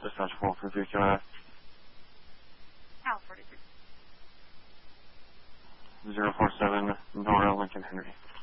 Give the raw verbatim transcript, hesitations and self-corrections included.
Dispatch four forty-three, Q N S. Cal forty-three. zero four seven, Nora Lincoln Henry.